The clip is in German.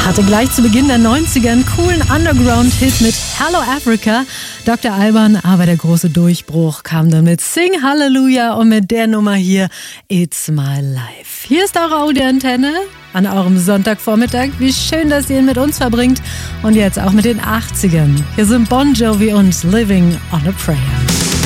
Hatte gleich zu Beginn der 90er einen coolen Underground-Hit mit Hello Africa. Dr. Alban, aber der große Durchbruch kam dann mit Sing Hallelujah und mit der Nummer hier It's My Life. Hier ist eure Audioantenne an eurem Sonntagvormittag. Wie schön, dass ihr ihn mit uns verbringt und jetzt auch mit den 80ern. Hier sind Bon Jovi und Living on a Prayer.